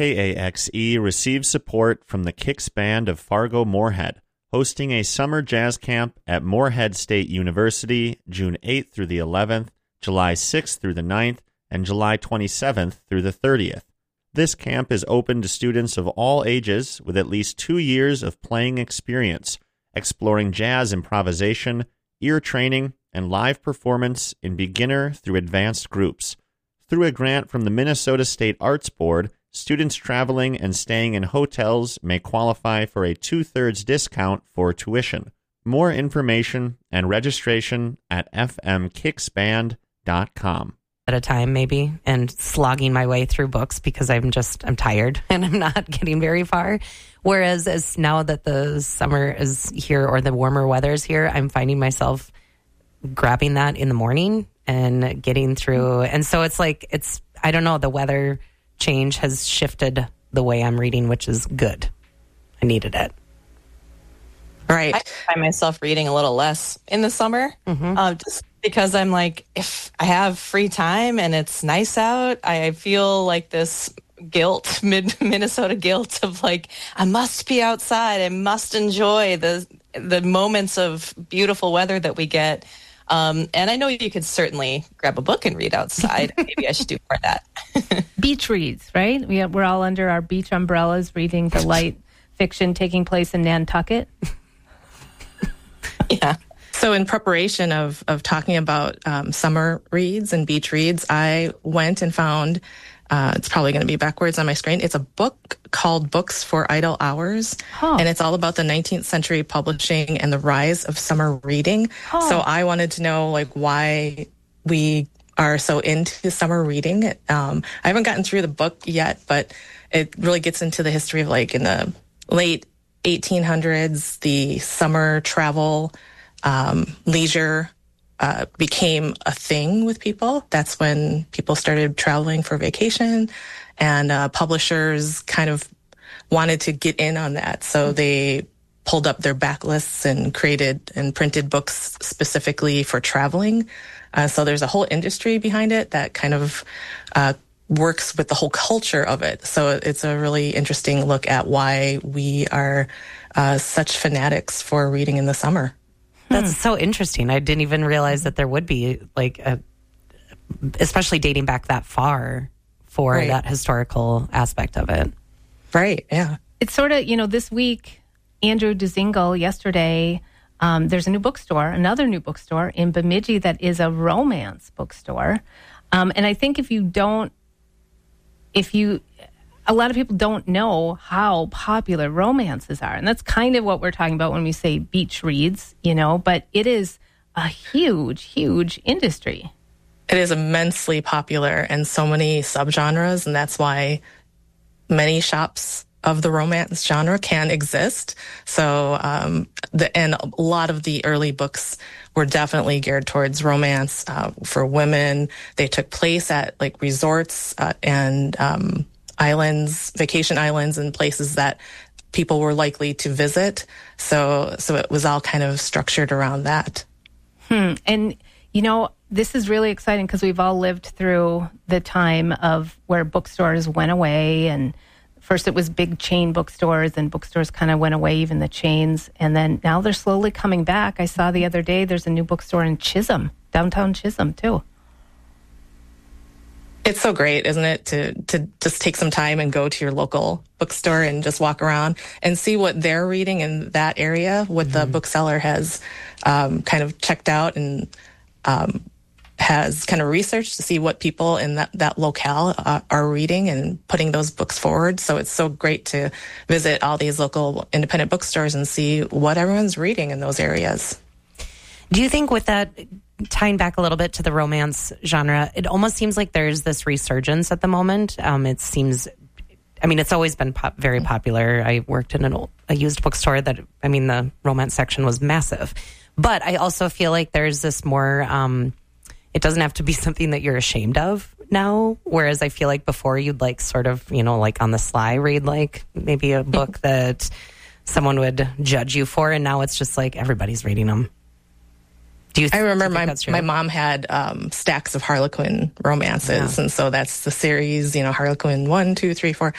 KAXE receives support from the Kicks Band of Fargo-Moorhead, hosting a summer jazz camp at Moorhead State University June 8th through the 11th, July 6th through the 9th, and July 27th through the 30th. This camp is open to students of all ages with at least 2 years of playing experience, exploring jazz improvisation, ear training, and live performance in beginner through advanced groups. Through a grant from the Minnesota State Arts Board, students traveling and staying in hotels may qualify for a 2/3 discount for tuition. More information and registration at fmkicksband.com. At a time, maybe, and slogging my way through books because I'm tired and I'm not getting very far. Whereas as now that the summer is here or the warmer weather is here, I'm finding myself grabbing that in the morning and getting through. And so I don't know, the weather change has shifted the way I'm reading, which is good. I needed it. Right. I find myself reading a little less in the summer, just because I'm like, if I have free time and it's nice out, I feel like this guilt, Minnesota guilt of like, I must be outside. I must enjoy the moments of beautiful weather that we get. And I know you could certainly grab a book and read outside. Maybe I should do more of that. Beach reads, right? We're all under our beach umbrellas reading the light fiction taking place in Nantucket. Yeah. So in preparation of talking about summer reads and beach reads, I went and found, it's probably going to be backwards on my screen, it's a book called Books for Idle Hours, and it's all about the 19th century publishing and the rise of summer reading. So I wanted to know why we are so into summer reading. I haven't gotten through the book yet, but it really gets into the history of in the late 1800s, the summer travel, leisure became a thing with people. That's when people started traveling for vacation, and publishers kind of wanted to get in on that. So they pulled up their backlists and created and printed books specifically for traveling. So there's a whole industry behind it that kind of works with the whole culture of it. So it's a really interesting look at why we are such fanatics for reading in the summer. That's so interesting. I didn't even realize that there would be especially dating back that far for that historical aspect of it. Right, yeah. It's sort of, this week, Andrew Dzingel yesterday, there's another new bookstore in Bemidji that is a romance bookstore. And I think a lot of people don't know how popular romances are. And that's kind of what we're talking about when we say beach reads, but it is a huge, huge industry. It is immensely popular and so many subgenres, and that's why many shops of the romance genre can exist. So, and a lot of the early books were definitely geared towards romance for women. They took place at resorts and islands, vacation islands, and places that people were likely to visit. So it was all kind of structured around that. And, this is really exciting because we've all lived through the time of where bookstores went away. And first it was big chain bookstores, and bookstores kind of went away, even the chains. And then now they're slowly coming back. I saw the other day there's a new bookstore in Chisholm, downtown Chisholm, too. It's so great, isn't it, to just take some time and go to your local bookstore and just walk around and see what they're reading in that area, what the bookseller has kind of checked out and has kind of researched to see what people in that locale are reading and putting those books forward. So it's so great to visit all these local independent bookstores and see what everyone's reading in those areas. Do you think with that, tying back a little bit to the romance genre, it almost seems like there's this resurgence at the moment? It seems, it's always been very popular. I worked in a used bookstore the romance section was massive. But I also feel like there's this more, it doesn't have to be something that you're ashamed of now. Whereas I feel like before you'd sort of, on the sly read maybe a book that someone would judge you for. And now it's just everybody's reading them. I remember my mom had stacks of Harlequin romances, and so that's the series, Harlequin 1, 2, 3, 4.